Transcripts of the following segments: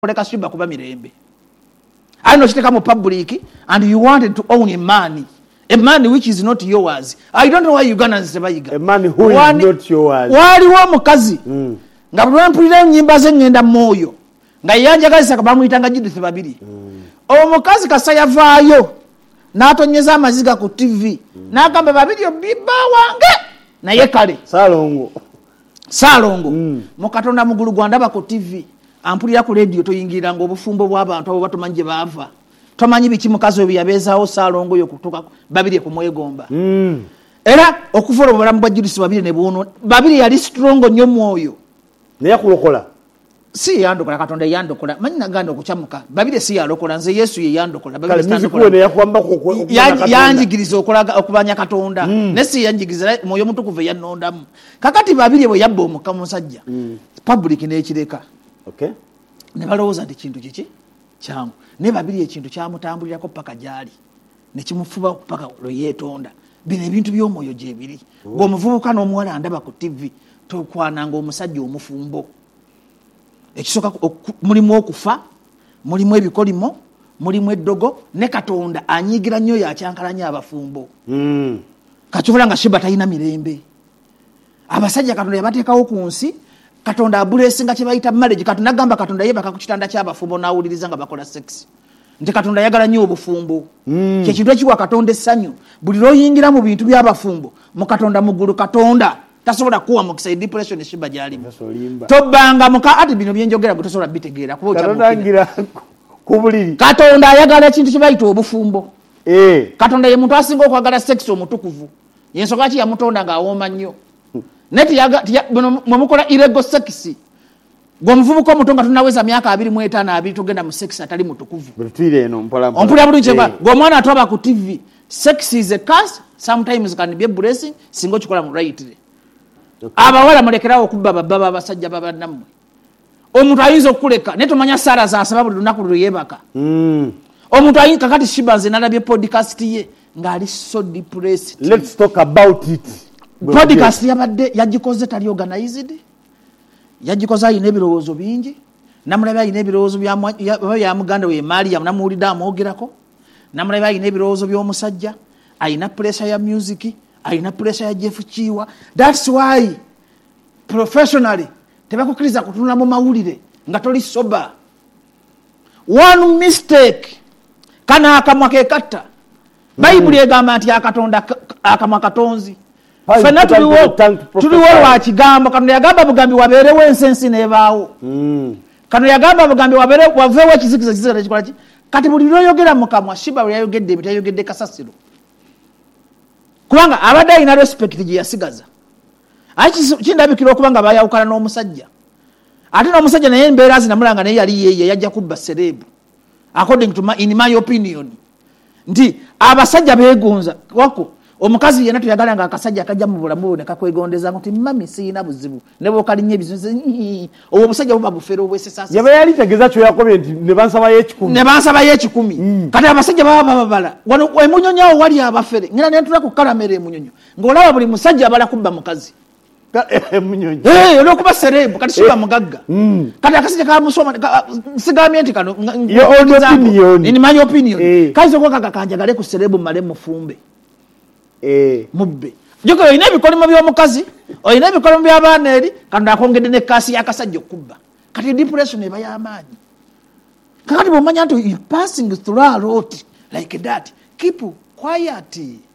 koleka Shiba kuba mirembe. I know she come public and you wanted to own a man which is not yours. I don't know why you gonna say a man who is not yours. Wali wa mukazi. Nga bwampulira nyimba ze ngenda moyo. Nga yanja kalisa kabamuyitanga Judith babiri. Omukazi kasaya vaayo. Natonyeza amaziga ku TV. Nakamba babiri biba wange. Naye kale. Salongo. Mukatonda mugulu gwandaba ku TV. Ampulira ku radio toyingira ngo obufumbo bw'abantu abo batomanje bava. Tomanyi biki mukazi obi yabezawo Salongo yo kutuka babiri ku mwegomba. Era okuvura obulamu bwa Judith babiri ne buno. Babiri yali strong nnyo mwoyo. Naye kulokola. Si yandokola Katonda yandokola. Manyi naganda okuchamuka. Babiri si yalokola nze Yesu ye yandokola. Babiri standokola. Ne yakwamba ko yanjigiriza okulaga okubanya Katonda. Nesi yanjigiriza mwoyo mutukuve yanondamu. Kakati babiri bwe yabba omukamusajja. Public n'ekireka. Okay. Ne balowooza nti kintu kiki kyangu. Ne babiri ekintu kyamutambulirako paka jali. Ne kimufuba paka lo yeetonda. Bino ebintu by'omwoyo gye biri. Ng'omuvubuka n'omuwala andaba ku TV tokwananga omusajja omufumbo. Ekisoka mulimu okufa, mulimu ebikolimo, mulimu eddogo ne Katonda anyigira nnyo yakyankalanya abafumbo. Kachobora nga Shiba talina mirembe. Abasajja Katonda yabateekawo ku nsi. Katonda abulesinga kye bayita marriage. Katonda gamba Katonda yebaka ku kitanda ky'abafumbo n'awuliriza nga bakola sex. Nti Katonda yagala nnyo obufumbo. Kye kintu ekiwa Katonda essanyu. Buli lw'oyingira mu bintu by'abafumbo mu Katonda muggulu Katonda tasobola kuwa mukisa depression Shiba gyalimu. Tobanga muka ati bino byenjogera gwe tosobola bitegeera kuba okyamugira ku buliri. Katonda ayagala ekintu kye bayita obufumbo. Katonda ye muntu asinga okwagala sex omutukuvu. Yensoka ki yamutonda ng'awooma nnyo. Neti mwemukola illegal sex. Gwomuvubuka omutonga tunaweza myaka 25 tugenda mu sex atali mutukuvu. Bulitire eno mpola. Ompulira bulungi kwa gw'omwana atoba ku TV. Sex is a curse, sometimes can be a blessing, singo kikola mu rightly. Abawala mulekerawo okubba baba abasajja baba nammwe. Omuntu ayinza okuleka netomanya Sara za sababu lunaku luyebaka. Omuntu ayinza kakati Shiba nze nalabye podcast ye ngali so depressed. Let's talk about it. Podcast yabadde yagikoze tali organized. Yagikoze ayina ebirowoozo bingi. Namulabye ayina ebirowoozo bya muganda we Maria namuwulidde amwogerako. Namulabye ayina ebirowoozo by'omusajja. Ayina pressure ya music. Ayina pressure ya Jeff Chiwa. That's why professionally tebakukiriza kutunula mu mawulire nga toli soba. One mistake kana akamwa ke katta. Bible egamba nti akatonda akamwa katonzi. Fena tuliwo wa kigambo Katonda yagamba bugambi wabeerewo ensensi nebaawo. Katonda yagamba bugambi waveewo ekizikiza kizikiza ekikola ki. Kati buli lw'oyogera mu kamwa Shiba bwe yayogedde ebintu yayogedde kasasiro. Kubanga abadde alina respect gye yasigaza. Kindabikira okubanga bayawukana n'omusajja. Ate n'omusajja naye embeera zinamulanga naye yali yeye yajja kubba serebu. According to in my opinion. Nti abasajja beegonza wako omukazi yena tuyagala nga akasajja akajja mu bulamu ne kakwegondeza nti mami siina buzibu ne bokalinye ebizinze obwo obusajja buba bufero obwesesasa. Yaba yali tegeza kyo yakobye nti ne bansaba ye 10. Kati abasajja baba babala wano emunyonyawo wali abafere ngina nentula ku kalamere emunyonyo ng'olaba buli musajja abala kubba mukazi emunyonyo olwokuba serebu kati Shiba mugagga kati akasajja kamusoma sigamye nti kano in my opinion kaizo kwa kakanjagale ku serebu male mufumbe mubbe joko oyina ebikolimo by'omukazi oyina ebikolimo by'abaana eri Katonda akongedde ne kasi y'akasajja okubba kati depression eba y'amaanyi kakati bw'omanya nti passing through a lot like that keep quiet.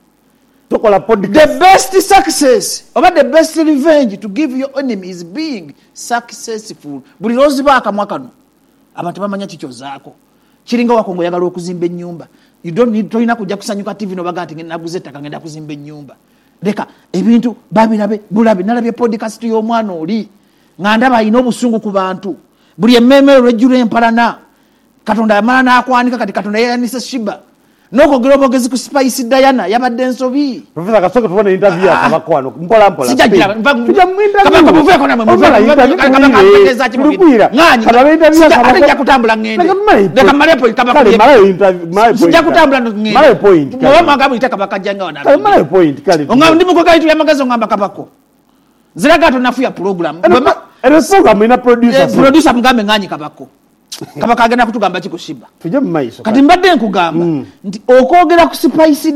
The best success or the best revenge to give your enemy is being successful. Buli lozi baakamwa kano abantu bamanya kikyo zaako kiringa wakongo yagala okuzimba ennyumba. You don't need toina kujja kusanyuka TV no bagati naguze ttaka ngenda kuzimba ennyumba. Leka ebintu babirabe bulabe nalabye podcast y'omwana oli ngandaba ayina obusungu ku bantu buli emmeme lwejjula empalana Katonda yamala n'akwanika kati Katonda yeyanise Shiba nokogera obogezi ku Spice Diana yabadde ensobi. Professor Kasoke tubone interview akabakwano mpola sijajira kabaka muveko namwe kabaka kibira ngani kutambula ngende leka malepo kabaka sijja kutambula ngende male point mwa magabu itaka bakajanga wana male point kali ngam ndimo ko kaitu ya magazo ngamba kabako ziraga to nafu ya program ero program ina producer mgambe ngani kabako kabaka agenda kutugamba kikushiba tuje mu maiso kati mbadde nkugamba nti okwogera ku Spice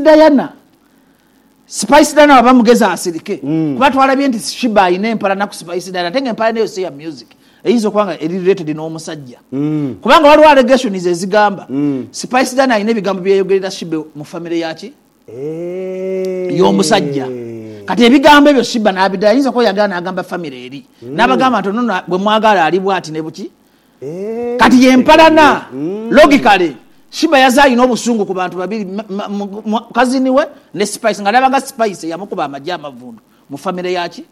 Diana abamugeza asirike kuba twalabye nti Shiba ayina empala na ku Spice Diana tenga empala neyo si ya music eyinza okubanga eri related n'omusajja kubanga waliwo allegations ezigamba Spice Diana ayina ebigambo byeyogerera Shiba mu family yaki y'omusajja kati ebigambo ebyo Shiba n'abidda ayinza kuyagala n'agamba family eri n'abagamba nti nno bwe mwagala ali bwati ne buki kati yempalana logically Shiba yazayina obusungu ku bantu babiri kazini we ne Spice nga labaga Spice yamukuba amajja amavundu mu family yaki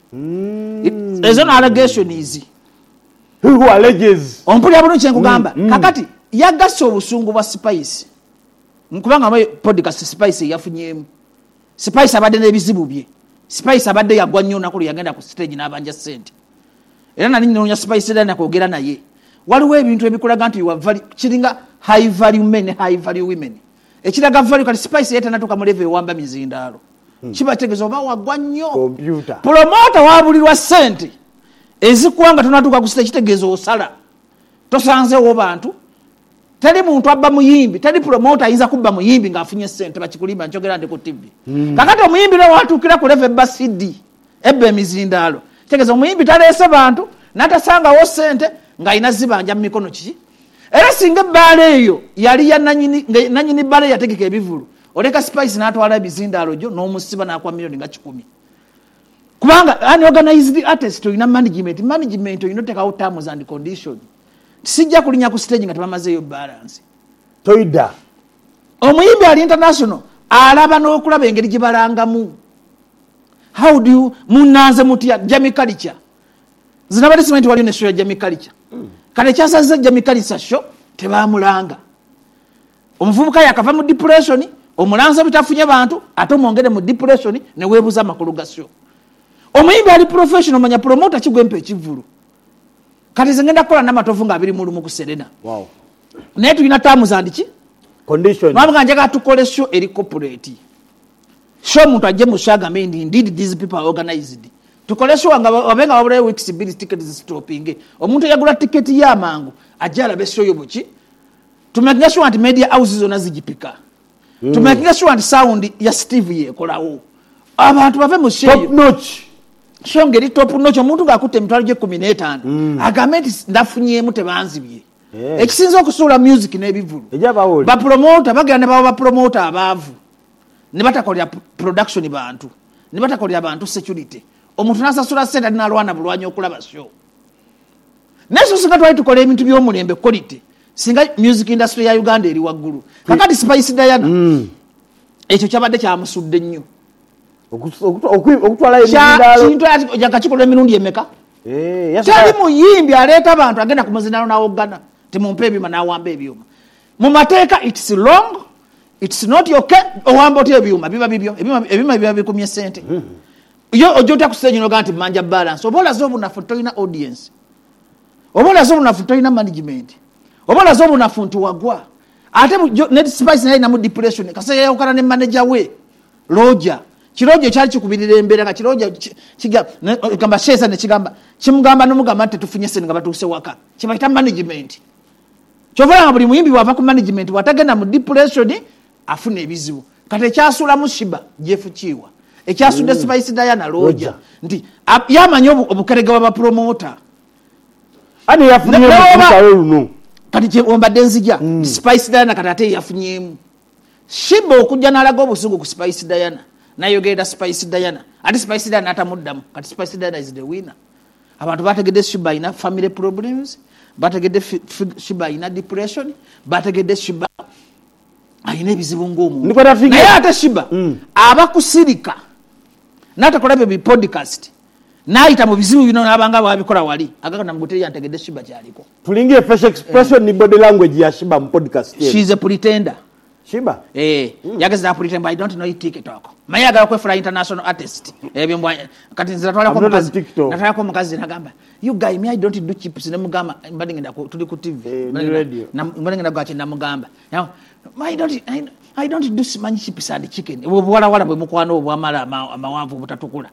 ezo na allegations who alleges ompulya bulungi nkugamba kakati yagasa obusungu bwa Spice nkubanga mwe podcast Spice yafunyemu Spice abadde n'ebizibu bye Spice abadde yagwa nnyo nakulu yagenda ku stage n'abanja sente era nani nnonya Spice dana kwogera naye waliwo ebintu ebikulaga nti kiringa high value men high value women ekiraga value kali Spice yeta natuka mu level ewamba mizindaalo kibategeeza oba wagwa nnyo promoter wabulirwa sente ezikwanga tunatuka ku stage kitegeeza osala tosanzeewo bantu tali muntu abba muyimbi tali promoter ayinza kubba muyimbi ng'afunye sente bakikulimba njogera ndi ku TV kakati omuyimbi lwe watuukira ku level ebba CD ebba emizindaalo kitegeeza omuyimbi taleese bantu n'atasangawo sente ng'ayina zibanja mu mikono kiki era singa ebbaala eyo yali ya nanyini bbaala yategeka ebivulu oleka Spice n'atwala ebizindaalo gyo n'omusiba n'akwa milioni nga 10 kubanga unorganized artist oyina management oyina otekawo terms and conditions sijja kulinya ku stage nga tebamazeeyo balance toida omuyimbi ali international alaba n'okulaba engeri gye balangamu how do you munanze mutya Jamie Culture zinabadde simanyi waliyo ne show ya Jamie Culture kale kyasaze Jamie Culture show tebamulanga omuvubuka yakava mu depression omulanza bitafunye bantu ate omwongere mu depression ne weebuza amakulu ga show omuyimbi ali professional manya promoter kigwempe ekivulu kati zengenda kola namatovu nga abiri mulu mu Serena wow naye tulina terms and condition mwabanga njaka tukole show eri corporate show muntu ajje mushaga mendi indeed these people are organized tukole show nga wabenga wabule weeks bill tickets stopping omuntu yagula ticket ya mangu ajala be show yobuki tumekinga show anti media houses zona zijipika tumekinga show anti sound ya Steve yekolawo abantu bave mu show top notch shongeri top notch omuntu ngakute mitwalo je 15 agamenti ndafunyemu tebanzibye ekisinza okusuula music n'ebivulu ejabawoli ba promoter bagenda ba promoter abavu ne batakolya production bantu ne batakolya bantu security omuntu nasasula sente n'alwana bulwanyi okulaba show neso singa twali tukola ebintu by'omulembe quality singa music industry ya Uganda eri waggulu kakati Spice Diana ekyo kyabadde kyamusudde nnyo okutwala ebizindalo kintu yakachikola emirundi emeka kyali muyimbi aleeta abantu agenda ku muzindaalo n'awogana temumpe ebyuma n'awamba ebyuma mu mateeka it's wrong it's not okay owamba otya ebyuma biba bibyo ebyuma biba bikumye sente yo ojota ku stage no ganti manja balance obola zobu na fotoina audience obola zobu na fotoina management obola zobu na funtu wagwa ate net Spice na mu depression kasa yakukana ne manager we Roger kiroje kyali kikubirira embera ka kiroje kigamba shesa ne kigamba kimugamba nomugamba ate tufunye sene nga batuse waka kibaita management chovala buli muyimbi wava ku management watagenda mu depression afune ebizibu kate kyasula mu Shiba Jeff Chiwa ekyasudde Spice Diana Roger nti yamanyo obukerega baba promoter ani yafunye mu kati je ombadde nzija Spice Diana katate yafunyemu Shiba okujja nalaga obusungu ku Spice Diana nayogera Spice Diana ati Spice Diana atamuddamu kati Spice Diana is the winner abantu bategedde Shiba ina family problems bategedde Shiba ina depression bategedde Shiba ayina ebizibu ng'omuntu naye ate Shiba abakusirika n'atakola bye podcast n'ayita mu bizibu bino n'abanga babikola wali agakana muguteri yantegedde Shiba kyaliko tulingie facial expression ni body language ya Shiba mu podcast she is a pretender Shiba yageza pretend I don't know TikTok mayaga kwefula international artist ebyo kati nzatwala ko mukazi natwala ko mukazi nagamba you guy me I don't do chips ne mugamba mbali ngenda tuli ku TV mbali ngenda gwache na mugamba I don't do manyi chips and chicken wala bwe mukwano obwamala amawanvu butatukula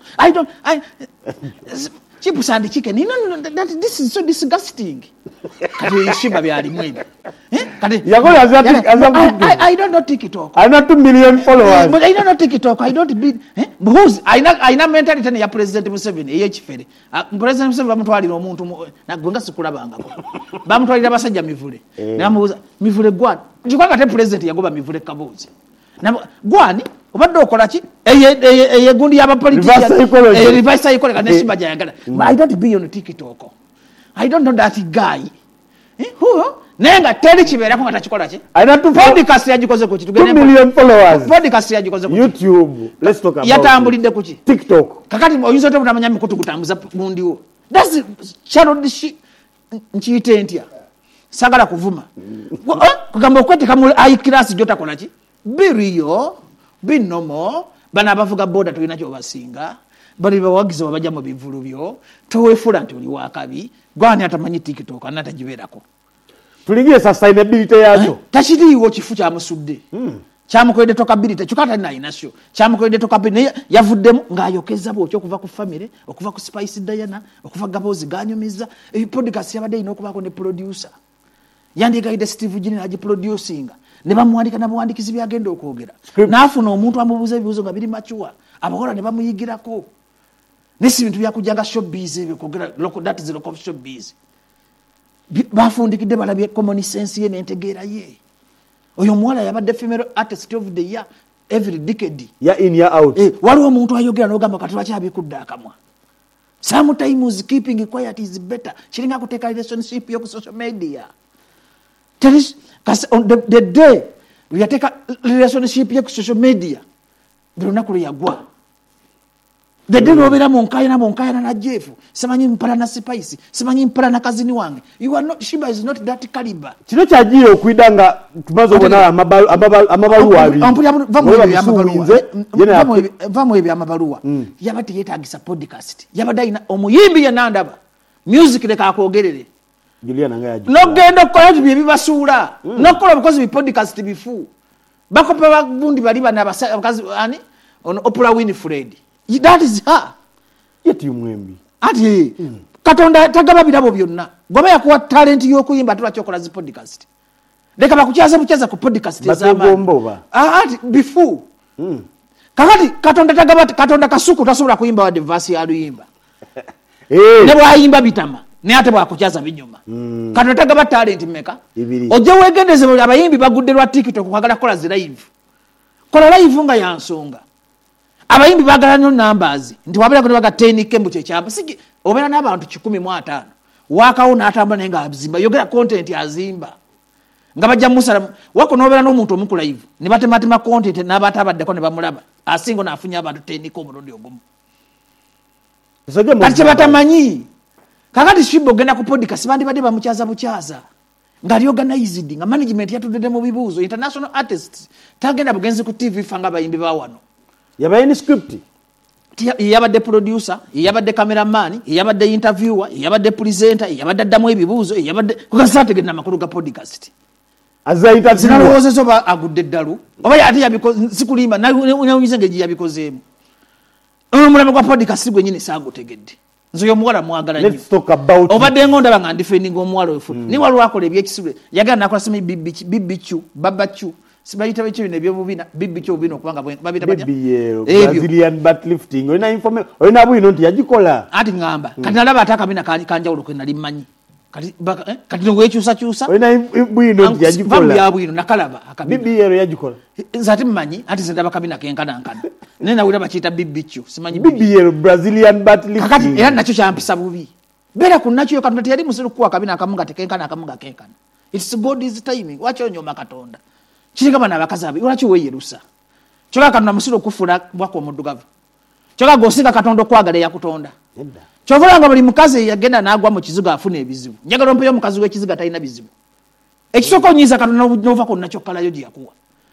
chips and chicken this is so disgusting kati Shiba byali mwebe kati I don't know TikTok I know 2 million followers but I don't know TikTok I don't be because I na mentality ya President Museveni eyechifere President Museveni bamutwalira omuntu nagwenga sikulabanga bamutwalira basajja mivule namubuza mivule gwani njikwanga te president yagoba mivule kabuzi gwani obadde okola ki eye gundi yaba politician reverse psychology ne Shiba jayagala I don't be on TikTok I don't know that guy who nenga teri kibera ko ngatakola ki podcast yagikoze ku kitugene 2 million followers podcast yagikoze ku YouTube let's talk about yatambulide ku ki TikTok kakati oyinza to butamanya mikutu kutambuza gundiwo that's challenge nchite ntia sagala kuvuma kugamba okweteka mu high class jota kola ki biriyo binomo bana abavuga boda tulina kyo basinga bali bawagiza babaja mu bivulu byo towefula nti oli wakabi gwani atamanyi TikTok anatajiberako tuligie sustainability yacho tashiriwo kifu kya musudde kyamukolede tokability chukata na inasyo kyamukolede tokability yavuddemu ngayokeza bo okuva ku family okuva ku Spice Diana okuva gabozi ganyomiza podcast yabade ino okuva ko ne producer yandika ide Steve Jini aji producing ne bamwandika nabawandikizi byagenda okwogera nafuna omuntu amubuza ebibuzo nga biri machuwa abakola ne bamuyigirako nisi bintu byakujanga showbiz ebyo kwogera local that is local showbiz bafundikide balabye common sense ye n'entegeera ye oyo mwala yabadde female artist of the year every decade ya in ya out waliwo omuntu ayogera n'ogamba katula kyabikudde akamwa sometimes keeping quiet is better kiringa kuteeka relationship yo ku social media on the day yateka relationship yo ku social media lunaku luyagwa the day obera monkaya na Jeff semanyi mpala na Spice semanyi mpala na kazini wange you are not Shiba is not that caliber kino kyajire okwidanga tumazo bona amabaluwa abi vamwe ebya amabaluwa yabati yetagisa podcast yabadaina omuyimbi ya nandaba music leka akogerere Juliana ngaji no gendo kola bibasuula no kola because we podcast bifu bakopa bagundi bali bana abakazi ani on Oprah Winfrey that is her yeti umwembi ati katonda tagaba birabo byonna goba yakuwa talent yokuyimba tulachokola zi podcast leka bakuchaza ku podcast ezama ati before kakati katonda kasuku tasobola kuyimba wa verse ya luyimba ne bwayimba bitama ne ate bwakuchaza binyuma katonda tagaba talent meka oje wegendeze buli abayimbi bagudde lwa TikTok kwagala kola zi live nga yansonga abayimbi bagala no numbers ndi wabera ko baga 10k mu kyamba sigi obera n'abantu 15 wakaona atamba nenga abizimba yogera content azimba nga bajja musala wako nobera n'omuntu omukula live ne batematima content n'abata abaddeko ne bamulaba asingo nafunya abantu 10k omurundi ogumu kati batamanyi kakati Shiba ogenda ku podcast bandi bade bamuchaza buchaza nga organized nga management yatudde mu bibuzo international artists tagenda bugenzi ku TV fanga bayimbi bawano yabaye ni script yabadde producer yabadde cameraman yabadde interviewer yabadde presenter yabadde damu ebibuzo yabadde kukasate gena makuru ga podcast aza interview zinaloze soba agudde dalu oba yati yabikoze sikulimba na nge yabikozemu omulama kwa podcast gwenyine sagutegedde nzo yo mwala mwagala nyo let's talk about obadde ngonda banga defending omwalo wefu ni walu akola ebyekisule yagala nakola semi bibichu babachu sibayita becho ne byobubina bibicho bino kubanga babita baje Brazilian butt lifting oyina information oyina bwino nti yagikola ati ngamba kati nalaba ataka bina kanja ulo kwena limanyi kati ngo yekyusa oyina bwino nti yagikola babu ya bwino nakalaba akabina BBL yagikola nzati mmanyi ati zendaba kabina kenkana nena wira bakita bibicho simanyi BBL Brazilian butt lifting kati era nacho kyampisa bubi bera kunacho katonda yali musiru kuwa kabina akamunga tekenkana it's God's timing wacho nyoma katonda kiringa bana bakazabi ulachi weyerusa choka kanuna musiro kufula bwako mudugavu choka gosinga katondo kwagala ya kutonda chovulanga bali mukazi yagenda nagwa mu kiziga afune ebizibu njagalo mpeyo mukazi we kiziga talina bizibu ekisoko nyiza katona nova ko nacho kala yoji yakuwa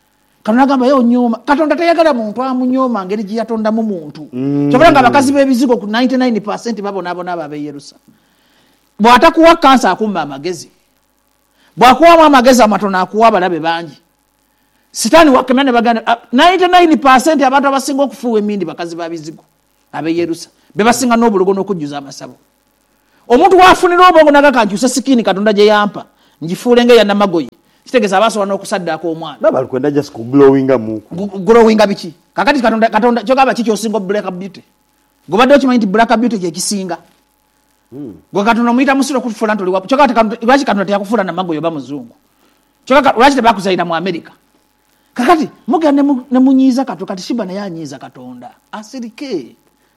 Katonda agamba yo nyoma Katonda tayagala muntu amunyoma ngeri gye yatondamu muntu kyokora nga abakazi b'ebizigo ku 99% babona ababe Yerusa bw'atakuwa kansa akumba amagezi bw'akuwamu amagezi amatono akuwa abalabe bangi sitaani wakemya ne baganda 99% abantu abasinga okufuuwa emindi bakazi ba bizigo abe Yerusa be basinga n'obulogo n'okujjuza amasabo omuntu waafunira obwongo nagakankyusa sikini Katonda gye yampa ngifuule ng'eya Namagoye kitegeza abasobola n'okusaddaako omwana bali kwenda just ku glowinga biki kakati Katonda kyogamba kiki osinga black beauty gobadde okimanyi nti black beauty kye kisinga gwe Katonda omuyita musiro okufuula nti oli wapo lwaki Katonda teyakufuula Namagoye oba muzungu lwaki tebakuzalira mu America kakati mugenda ne munyiiza Katonda kati Shiba naye anyiiza Katonda asirike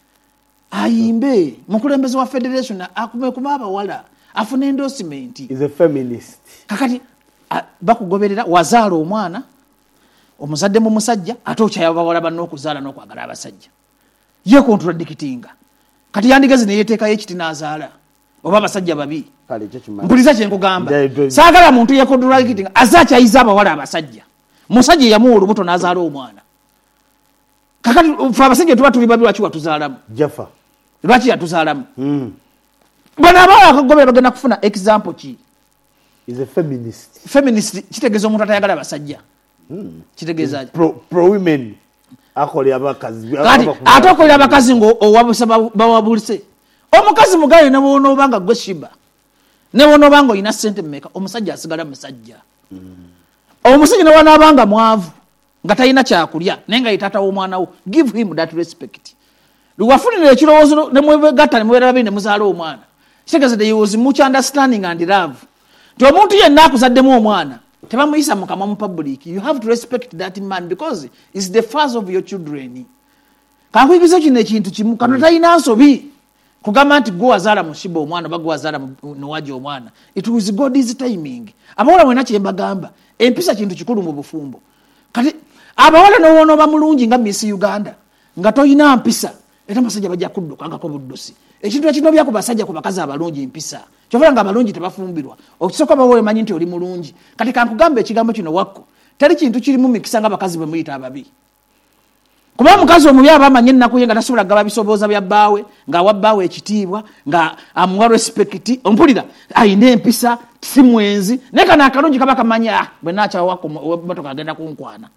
ayimbe mukulembeze wa federation akumekuma abawala afuna endorsement is a feminist kakati bakugoberera wazaala omwana omuzadde mu musajja ate okyayabawala banno okuzaala n'okwagala abasajja ye contradictinga kati yandigeze neyeteekayo ekiti n'azaala oba abasajja babi mpuliza kyenkugamba saagala muntu ye contradictinga azakyayiza abawala abasajja musajja yamuwa olubuto n'azaala omwana kakati fe abasajja tuba tuli babi lwaki watuzaalamu jafa lwaki yatuzaalamu bano abawala akagoberera bagenda kufuna example ki is a feminist kitegeeza omuntu atayagala abasajja kitegeeza pro women akolera abakazi kati ate okolera abakazi ng'owabusa bawabulise omukazi mugayo ne bwona obanga gwe Shiba ne bwona obanga olina ssente mmeka omusajja asigala musajja omusajja ne bwanaabanga mwavu nga talina kyakulya naye nga yitaata w'omwana wo give him that respect lwafunira ekirowoozo ne mwegatta ne mubeera babiri ne muzaala omwana kitegeeza there was much understanding and love nti omuntu yenna akuzaddemu omwana tebamuyisa mu kamwa mu public you have to respect that man because is the father of your children kankuyigiza kino ekintu kimu Katonda talina nsobi kugamba nti gwe wazaala mu Shiba omwana oba gwe wazaala Nowaji omwana it was God's timing abawala mwena kye mbagamba empisa kintu kikulu mu bufumbo kati abawala n'owona oba mulungi nga Miss Uganda nga toyina mpisa era amasajja bajja kuddukangako buddusi ekintu ekinobya ku basajja ku bakazi abalungi mpisa kyovera nga abalungi tebafumbirwa okisooka bawe emanyi nti oli mulungi kati kankugamba ekigambo kino wakko teri kintu kirimu mikisa nga bakazi bwe muyita ababi kuba omukazi omubi aba amanyi ennaku ye nga tasobola gaba bisobooza bya bbaawe ng'awa bbaawe ekitiibwa nga amuwa respect ompulira ayina empisa si mwenzi naye kana akalungi kaba kamanya bwe naakyawa wakko motoka agenda kunkwana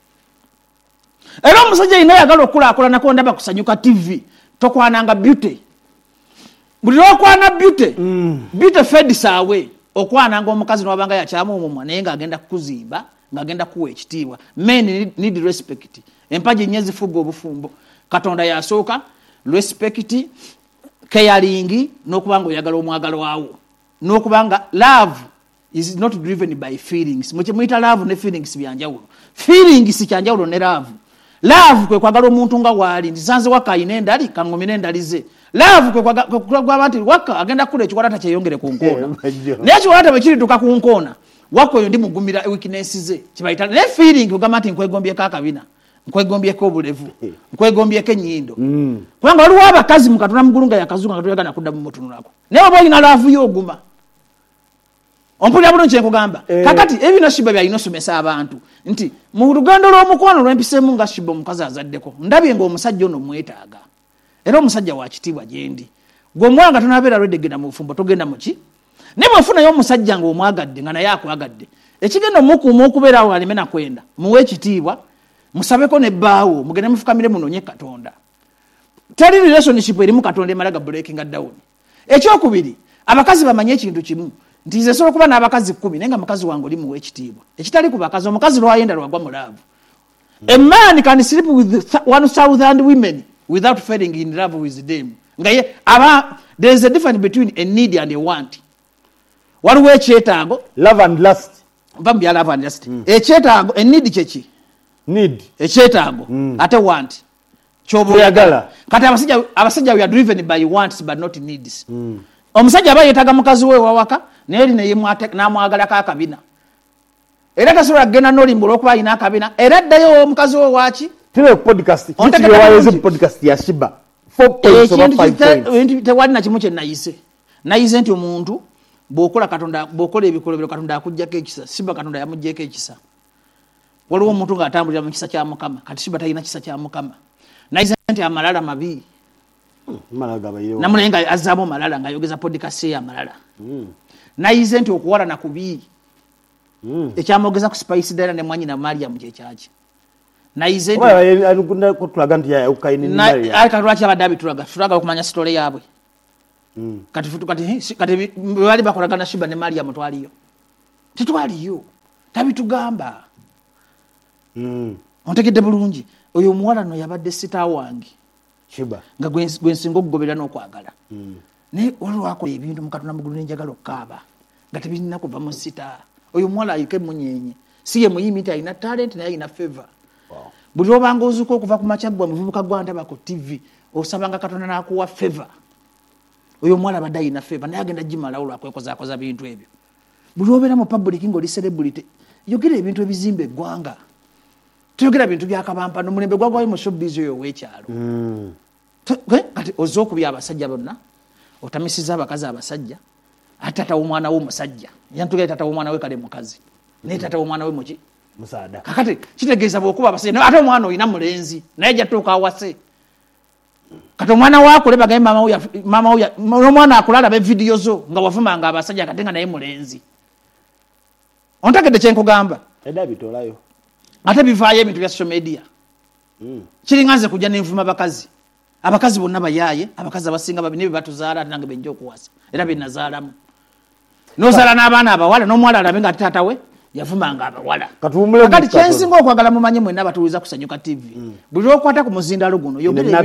era omusajja yina yagala okulaakulanako ndaba kusanyuka TV tokwananga beauty buli lwokwana beauty feds awe okwananga omukazi n'wabanga yakyamu omumwa naye ng'agenda kukuzimba ng'agenda kuwa ekitiibwa men need respect empaji nnyo ezifuga obufumbo Katonda yasooka respect caring n'okubanga oyagala omwagalo waawo n'okubanga love is not driven by feelings mukimuyita love ne feelings byanjawulo feelings kyanjawulo ne love kwe kwagala omuntu nga waali ndisanze waka ayina endali kaŋŋomina endali ze love kwe kwagala nti waka agenda kula ekikwalata kyeyongere ku nkoona naye ekikwalata bwe kirituuka ku nkoona waka oyo ndi mugumira weakness ze kibayita naye feeling ogamba nti nkwegombyeko akabina nkwegombyeko obulevu nkwegombyeko ennyindo kubanga waliwo abakazi mu Katonda mugulu nga yakazunga nga toyagala kuddamu mutunulako naye oba olina laavu y'oguma ompulira bulungi kyenkugamba kakati ebino Shiba byalina osomesa abantu nti mu lugendo lw'omukwano lwempiseemu nga Shiba omukazi azaddeko ndabye ng'omusajja ono mwetaaga era omusajja wa kitiibwa gye ndi gwe omuwala nga tonabeera lwedegenda mu bufumbo togenda muki naye bwefunayo omusajja ng'omwagadde nga naye akwagadde ekigenda omukuuma okubeera awo aleme nakwenda muwe ekitiibwa musabeko ne bbaawo mugende mufukamire munoonye Katonda teri relationship erimu Katonda emalaga breaking down ekyokubiri abakazi bamanye ekintu kimu nti nze sobola okuba n'abakazi 10 naye nga mukazi wange oli muwe ekitiibwa ekitali ku bakazi omukazi lwayenda lwagwa mu laavu a man can sleep with 1,000 women without falling in love with them there is a difference between a need and a want waliwo ekyetaago love and lust bambya love and lust ekyetaago a need kyeki need ekyetaago ate want kyoboyagala kati abasajja we are driven by wants but not needs omusajja aba yeetaaga mukazi we wawaka naye naye n'amwagalako akabina era tasobola kugenda n'olimba olw'okuba alina akabina era addayo omukazi we waaki podcast ya Shiba 4 tewali na kimu kye nayise nti omuntu bw'okola ebikolobero Katonda akuggyako ekisa Shiba Katonda yamuggyeko ekisa waliwo omuntu ng'atambulira mu kisa kya Mukama kati Shiba talina kisa kya Mukama nayize nti amalala mabi namulenga azaamu malala ng'ayogeza podcast ya malala nayize nti okuwalana kubi ekyamwogeza ku Spice Dana ne mwanyina Mariam kyekyaki nayize kutulaga nti lwaki abadde tulaga okumanya sitole yaabwe kati bali bakolagana Shiba ne Mariam twaliyo tetwaliyo tabitugamba ontegedde bulungi oyo omuwala no yabadde sita wange Shiba nga gwensinga okugoberera n'okwagala naye olwakola ebintu mu Katonda mugulu nenjagala okukaaba nga tebirina kuva mu sita oyo omuwala ayike munyenye si ye muyimbi nti alina talent naye alina favor buli obanga ozuuka okuva ku makya gwa muvubuka gwa ndaba ku TV osabanga Katonda n'akuwa favor oyo omuwala abadde alina favor naye agenda gimalawo lwakwekozaakoza bintu ebyo buli obeera mu public ng'oli celebrity yogera ebintu ebizimba eggwanga tuyogera bintu byakabampano mulembe gwagwayo mu showbiz oyo ow'ekyalo kati oza okubya abasajja bonna otamisiza abakazi abasajja ate tata w'omwana w'omusajja yantugere tata w'omwana we kale mukazi naye tata w'omwana we muki musaada kakati kitegeeza bw'okuba abasajja ate omwana olina mulenzi naye jatuuka awase kati omwana waakule bagaye n'omwana akula alaba evidiyo zo nga wavumanga abasajja kate nga naye mulenzi ontegedde kyenkugamba edabitolayo ate bivaayo ebintu bya social media kiringa nze kujja nenvuma abakazi bonna bayaaye abakazi abasinga babi ne batuzaala ate nange benja okuwasa era benazaalamu nozaala n'abaana abawala n'omuwala alabe nga taata we yavumanga abawala kati kyensinga okwagala mumanye mwenna abatuuliza ku Sanyuka TV buli lwokwata ku muzindalo guno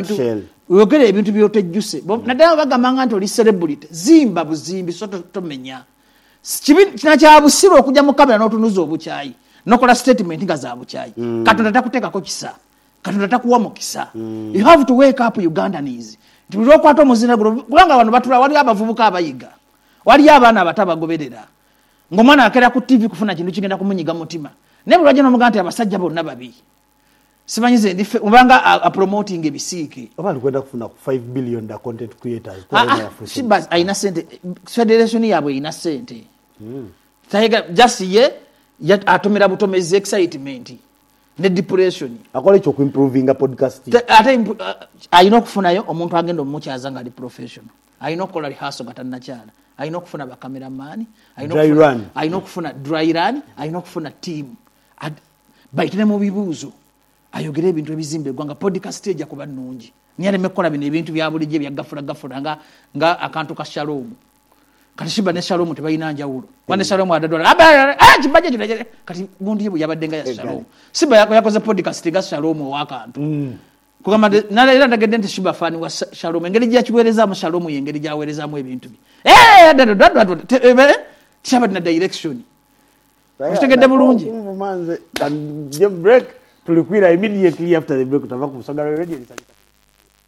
yogera ebintu byotejjuse naddala bagambanga nti oli celebrity zimba buzimbi so tomenya kina kyabusiru okujja mu kamera n'otunuza obukyayi nokola statement nga za bukyayi Katonda takuteekako kisa Katonda takuwa mukisa you have to wake up Ugandans buli lwokwata omuzina guno kubanga abantu batula wali abavubuka abayiga wali abaana abatabagoberera ng'omwana akera ku TV kufuna kintu kigenda kumunyiga mutima naye buli lwajja n'omugaa nti abasajja bonna babi simanyize ndife obanga promoting ebisiike oba alikwenda kufuna 5 billion da content creators Shiba ayina sente federation yaabwe ayina sente tayiga just ye atomera butomezi excitement ne depression akola ekyo ku improving a podcast ate ayina okufunayo omuntu agenda omukyaza nga ali professional ayina okukola rehearsal gatannakyala ayina okufuna ba cameraman ayina okufuna dry run ayina okufuna team bayitire mu bibuuzo ayogera ebintu ebizimbe gwanga podcast ejja kuba nnungi nyale mekola bino ebintu bya bulijje bya gafura nga akantu ka Shalom kati Shiba ne Shalom tebayina njawulo wane Shalom adadola kibaje kinaje kati gundi yebu yabaddenga ya Shalom Shiba yakoze podcast ga Shalom wakantu kugamba nala era ndagende nti Shiba fani wa Shalom engeri gya kiwereza mu Shalom yengeri gya wereza mu ebintu bi Shiba na direction utegedde bulungi manze break tulikwira immediately after the break utava ku Sagara Radio